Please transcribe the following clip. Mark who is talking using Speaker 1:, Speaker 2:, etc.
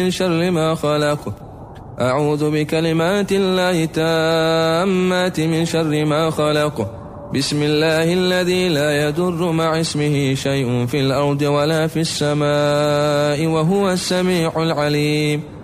Speaker 1: من شر ما خلق. أعوذ بكلمات الله التامات من شر ما خلق. بسم الله الذي لا يضر مع اسمه شيء في الأرض ولا في السماء وهو السميع العليم.